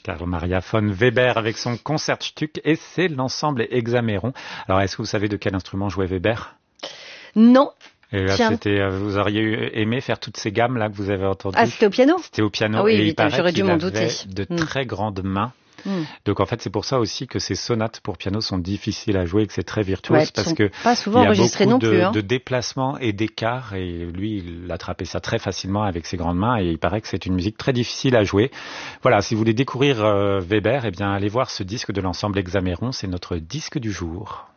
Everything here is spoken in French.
Carl Maria von Weber avec son Concertstück et c'est l'ensemble Hexaméron. Alors, est-ce que vous savez de quel instrument jouait Weber? Non. Et là, vous auriez aimé faire toutes ces gammes là que vous avez entendues? Ah, c'était au piano? C'était au piano. Ah oui, et il paraît j'aurais dû qu'il m'en avait douter. de très grandes mains. Donc en fait c'est pour ça aussi que ces sonates pour piano sont difficiles à jouer et que c'est très virtuose parce que pas souvent il y a enregistrées beaucoup non plus, de déplacements et d'écarts et lui il attrapait ça très facilement avec ses grandes mains et il paraît que c'est une musique très difficile à jouer. Voilà, si vous voulez découvrir Weber, eh bien allez voir ce disque de l'ensemble Hexaméron, c'est notre disque du jour.